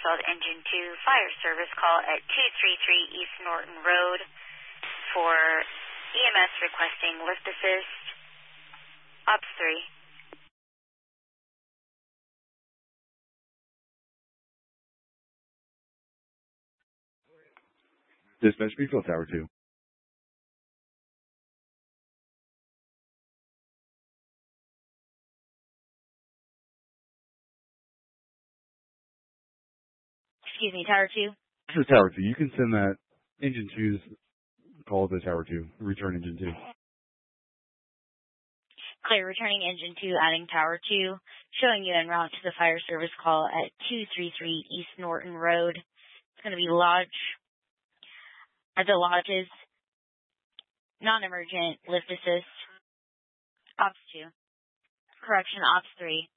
Maxwell Engine 2 fire service call at 233 East Norton Road for EMS requesting lift assist. Ops 3. Dispatch Beefville Tower 2. Excuse me, Tower 2? This is Tower 2. You can send that Engine 2's call to Tower 2. Return Engine 2. Clear, returning Engine 2, adding Tower 2, showing you en route to the fire service call at 233 East Norton Road. It's going to be Lodge, at the Lodges, non-emergent lift assist. Ops 2. Correction, Ops 3.